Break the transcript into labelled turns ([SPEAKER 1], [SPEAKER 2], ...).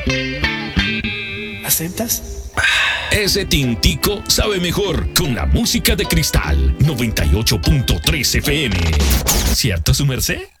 [SPEAKER 1] ¿Aceptas?
[SPEAKER 2] Ese tintico sabe mejor con la música de Cristal 98.3 FM. ¿Cierto, su merced?